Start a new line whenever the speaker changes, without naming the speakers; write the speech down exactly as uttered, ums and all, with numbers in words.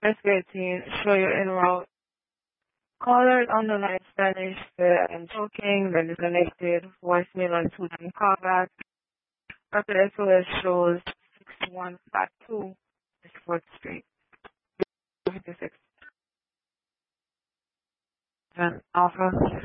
Rescue eighteen, show you en route. Caller on the line Spanish, uh, I'm joking, then disconnected, voicemail on two and callback. Rapid S O S shows six one five two, fourth Street. fifty-six. Alpha.